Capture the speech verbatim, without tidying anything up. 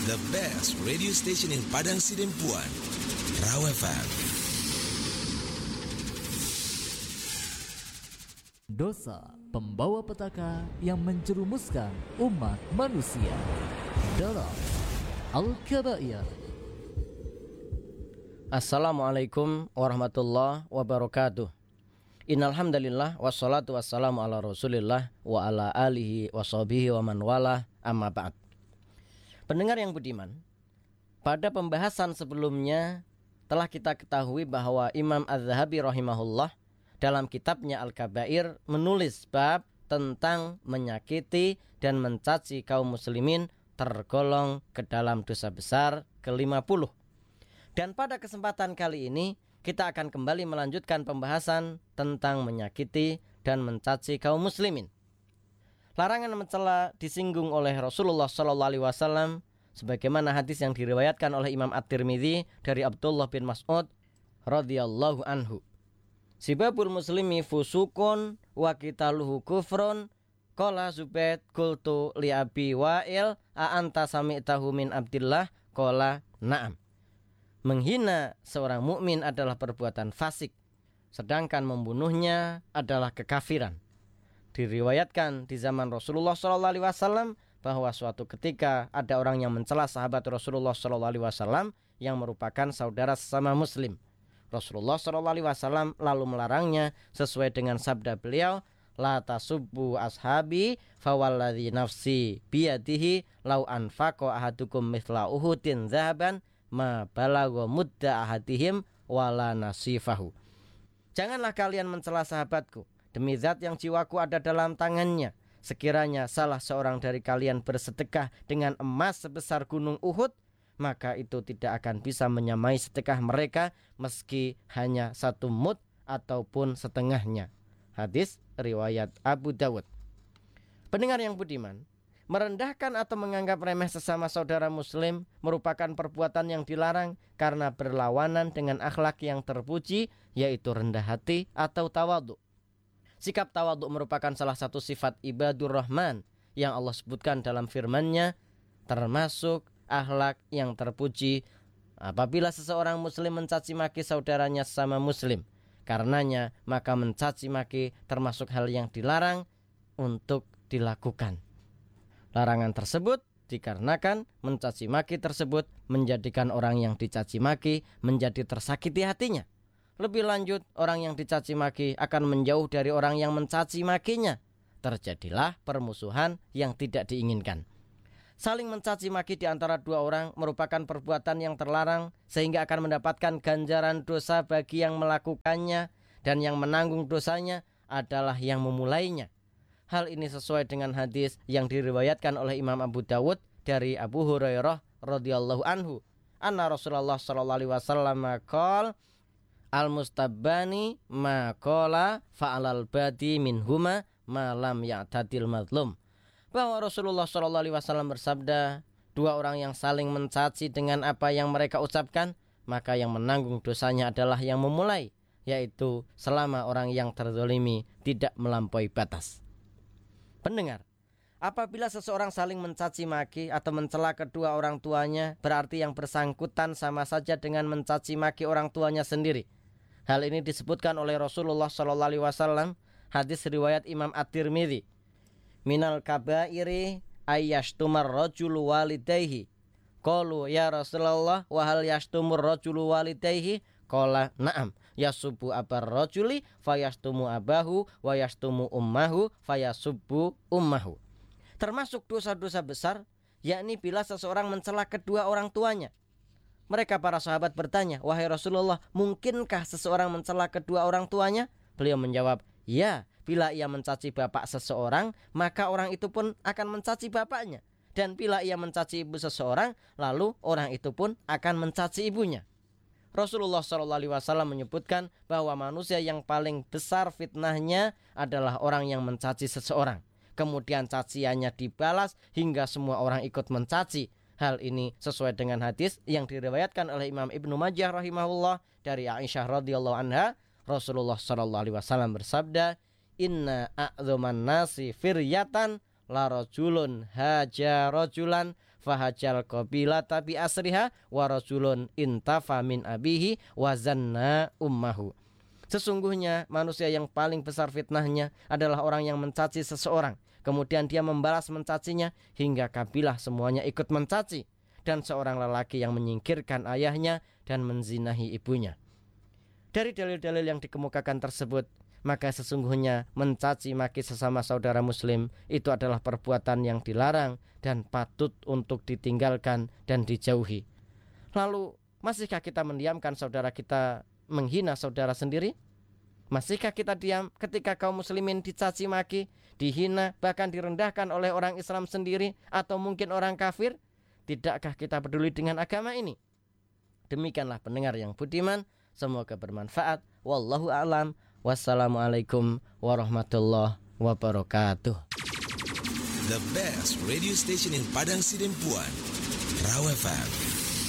the best radio station in Padang Sidempuan, Raw F M. Dosa pembawa petaka yang menjerumuskan umat manusia dalam Al-Kabair. Assalamualaikum warahmatullahi wabarakatuh. Innal hamdalillah wassalatu wassalamu ala Rasulillah wa ala alihi washabihi wa man wala, amma ba'd. Pendengar yang budiman, pada pembahasan sebelumnya telah kita ketahui bahwa Imam Az-Zahabi rahimahullah dalam kitabnya Al-Kabair menulis bab tentang menyakiti dan mencaci kaum muslimin tergolong ke dalam dosa besar ke lima puluh. Dan pada kesempatan kali ini kita akan kembali melanjutkan pembahasan tentang menyakiti dan mencaci kaum muslimin. Larangan mencela disinggung oleh Rasulullah shallallahu alaihi wasallam sebagaimana hadis yang diriwayatkan oleh Imam At-Tirmidzi dari Abdullah bin Mas'ud radhiyallahu anhu. Sibabul muslimi fusukun wa qitaluhu kufrun. Qala Zubayd qultu li Abi Wa'il a anta sami'tahu min Abdillah? Qala na'am. Menghina seorang mukmin adalah perbuatan fasik, sedangkan membunuhnya adalah kekafiran. Diriwayatkan di zaman Rasulullah shallallahu alaihi wasallam bahwa suatu ketika ada orang yang mencela sahabat Rasulullah shallallahu alaihi wasallam yang merupakan saudara sesama muslim. Rasulullah shallallahu alaihi wasallam lalu melarangnya sesuai dengan sabda beliau, la tasubbu ashabi fawalladzi nafsi biyadihi lau anfaqa ahadukum mithla uhudin dzahaban ma balagha mudda ahadihim wala nasifahu. Janganlah kalian mencela sahabatku, demi zat yang jiwaku ada dalam tangannya. Sekiranya salah seorang dari kalian bersedekah dengan emas sebesar gunung Uhud, maka itu tidak akan bisa menyamai sedekah mereka meski hanya satu mud ataupun setengahnya. Hadis riwayat Abu Dawud. Pendengar yang budiman, merendahkan atau menganggap remeh sesama saudara muslim merupakan perbuatan yang dilarang karena berlawanan dengan akhlak yang terpuji, yaitu rendah hati atau tawadhu. Sikap tawadhu merupakan salah satu sifat ibadur rahman yang Allah sebutkan dalam firman-Nya, termasuk akhlak yang terpuji apabila seseorang muslim mencaci maki saudaranya sesama muslim. Karenanya maka mencaci maki termasuk hal yang dilarang untuk dilakukan. Larangan tersebut dikarenakan mencaci maki tersebut menjadikan orang yang dicaci maki menjadi tersakiti hatinya. Lebih lanjut, orang yang dicaci maki akan menjauh dari orang yang mencaci makinya. Terjadilah permusuhan yang tidak diinginkan. Saling mencaci maki di antara dua orang merupakan perbuatan yang terlarang sehingga akan mendapatkan ganjaran dosa bagi yang melakukannya, dan yang menanggung dosanya adalah yang memulainya. Hal ini sesuai dengan hadis yang diriwayatkan oleh Imam Abu Dawud dari Abu Hurairah radhiyallahu anhu. Anna Rasulullah sallallahu alaihi wasallam qala al-mustabbani ma qala fa'alal badi minhuma ma lam ya'tadil madlum. Bahwa Rasulullah shallallahu alaihi wasallam bersabda, dua orang yang saling mencaci dengan apa yang mereka ucapkan, maka yang menanggung dosanya adalah yang memulai, yaitu selama orang yang terzalimi tidak melampaui batas. Pendengar, apabila seseorang saling mencaci maki atau mencela kedua orang tuanya, berarti yang bersangkutan sama saja dengan mencaci maki orang tuanya sendiri. Hal ini disebutkan oleh Rasulullah shallallahu alaihi wasallam, hadis riwayat Imam At-Tirmidzi. Minal kabairi ayyashtumar rajulu walidayhi. Qalu ya Rasulullah wa hal yashtumur rajulu walidayhi? Qala na'am, yasubbu abar rajuli fayashtumu abahu wa yashtumu ummahu fayasubbu ummahu. Termasuk dosa-dosa besar, yakni bila seseorang mencela kedua orang tuanya. Mereka para sahabat bertanya, wahai Rasulullah, mungkinkah seseorang mencela kedua orang tuanya? Beliau menjawab, ya, bila ia mencaci bapak seseorang, maka orang itu pun akan mencaci bapaknya. Dan bila ia mencaci ibu seseorang, lalu orang itu pun akan mencaci ibunya. Rasulullah shallallahu alaihi wasallam menyebutkan bahwa manusia yang paling besar fitnahnya adalah orang yang mencaci seseorang. Kemudian caciannya dibalas hingga semua orang ikut mencaci. Hal ini sesuai dengan hadis yang diriwayatkan oleh Imam Ibnu Majah rahimahullah dari Aisyah radhiyallahu anha. Rasulullah shallallahu alaihi wasallam bersabda, inna a'dzaman nasi firyatan la rajulun haja rajulan fahajal qabilata bi asriha wa rajulun intafa min abihi wa zanna ummahu. Sesungguhnya manusia yang paling besar fitnahnya adalah orang yang mencaci seseorang, kemudian dia membalas mencacinya hingga kabilah semuanya ikut mencaci, dan seorang lelaki yang menyingkirkan ayahnya dan menzinahi ibunya. Dari dalil-dalil yang dikemukakan tersebut, maka sesungguhnya mencaci maki sesama saudara muslim itu adalah perbuatan yang dilarang dan patut untuk ditinggalkan dan dijauhi. Lalu, masihkah kita mendiamkan saudara kita menghina saudara sendiri? Masihkah kita diam ketika kaum muslimin dicaci maki, dihina, bahkan direndahkan oleh orang Islam sendiri atau mungkin orang kafir? Tidakkah kita peduli dengan agama ini? Demikianlah pendengar yang budiman, semoga bermanfaat. Wallahu a'lam. Wassalamualaikum warahmatullahi wabarakatuh. The best radio station in Padang Sidempuan, Raw F M.